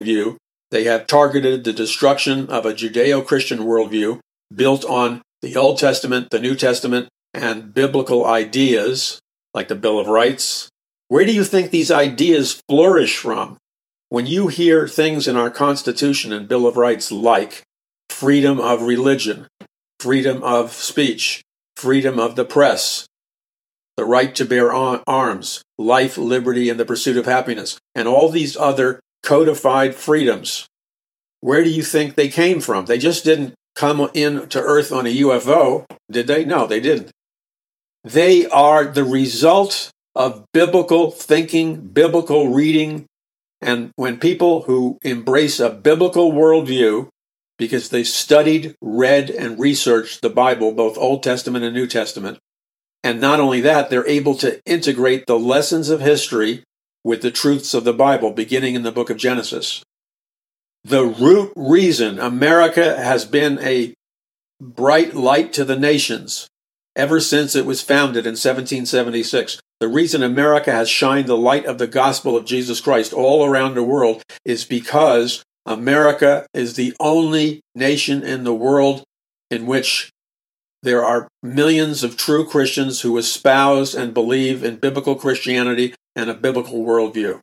worldview. They have targeted the destruction of a Judeo-Christian worldview built on the Old Testament, the New Testament, and biblical ideas like the Bill of Rights. Where do you think these ideas flourish from? When you hear things in our Constitution and Bill of Rights like freedom of religion, freedom of speech, freedom of the press, the right to bear arms, life, liberty, and the pursuit of happiness, and all these other codified freedoms, where do you think they came from? They just didn't come into Earth on a UFO, did they? No, they didn't. They are the result of biblical thinking, biblical reading, and when people who embrace a biblical worldview, because they studied, read, and researched the Bible, both Old Testament and New Testament, and not only that, they're able to integrate the lessons of history with the truths of the Bible, beginning in the book of Genesis. The root reason America has been a bright light to the nations ever since it was founded in 1776, the reason America has shined the light of the gospel of Jesus Christ all around the world is because America is the only nation in the world in which there are millions of true Christians who espouse and believe in biblical Christianity and a biblical worldview.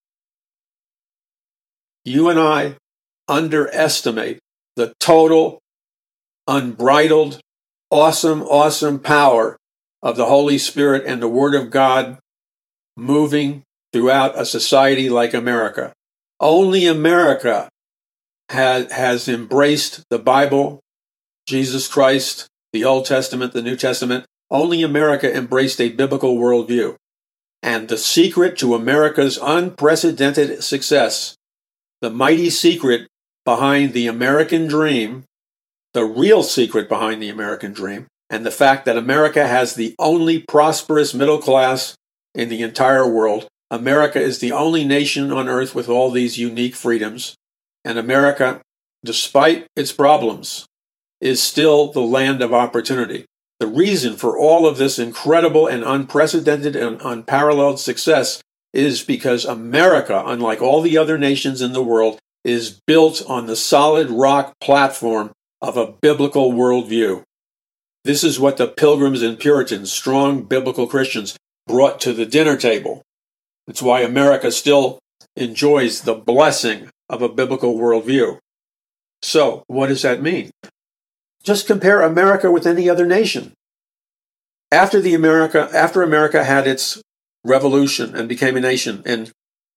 You and I underestimate the total, unbridled, awesome power of the Holy Spirit and the Word of God moving throughout a society like America. Only America has embraced the Bible, Jesus Christ, the Old Testament, the New Testament. Only America embraced a biblical worldview. And the secret to America's unprecedented success, the mighty secret behind the American dream, the real secret behind the American dream, and the fact that America has the only prosperous middle class in the entire world. America is the only nation on earth with all these unique freedoms. And America, despite its problems, is still the land of opportunity. The reason for all of this incredible and unprecedented and unparalleled success is because America, unlike all the other nations in the world, is built on the solid rock platform of a biblical worldview. This is what the Pilgrims and Puritans, strong biblical Christians, brought to the dinner table. It's why America still enjoys the blessing of a biblical worldview. So, what does that mean? Just compare America with any other nation. After America had its revolution and became a nation in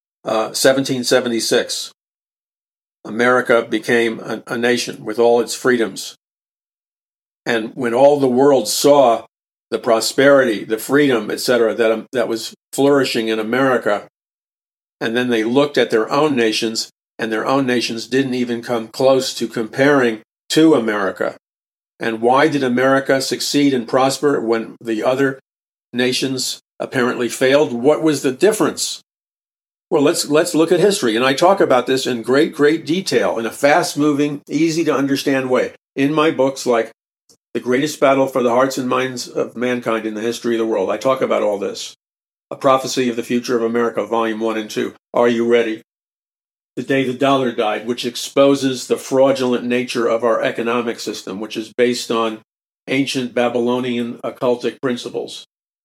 1776, America became a nation with all its freedoms. And when all the world saw the prosperity, the freedom, etc., that was flourishing in America, and then they looked at their own nations, and their own nations didn't even come close to comparing to America. And why did America succeed and prosper when the other nations apparently failed? What was the difference? Well, let's look at history. And I talk about this in great detail in a fast-moving, easy-to-understand way in my books like The Greatest Battle for the Hearts and Minds of Mankind in the History of the World. I talk about all this. A Prophecy of the Future of America, Volume 1 and 2. Are you ready? The Day the Dollar Died, which exposes the fraudulent nature of our economic system, which is based on ancient Babylonian occultic principles.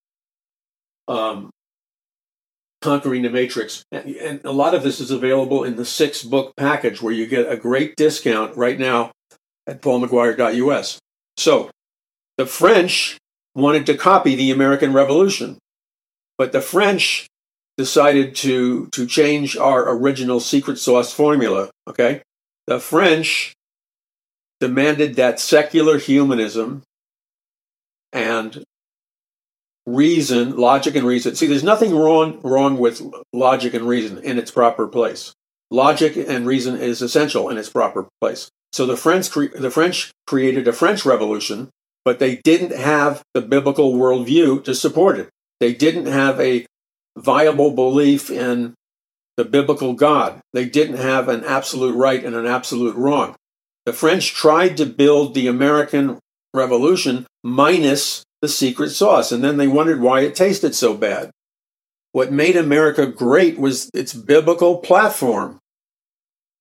Conquering the Matrix. And a lot of this is available in the 6-book package where you get a great discount right now at paulmcguire.us. So, the French wanted to copy the American Revolution, but the French decided to change our original secret sauce formula, okay? The French demanded that secular humanism and reason, logic and reason. See, there's nothing wrong with logic and reason in its proper place. Logic and reason is essential in its proper place. So the French created a French Revolution, but they didn't have the biblical worldview to support it. They didn't have a viable belief in the biblical God. They didn't have an absolute right and an absolute wrong. The French tried to build the American Revolution minus the secret sauce, and then they wondered why it tasted so bad. What made America great was its biblical platform.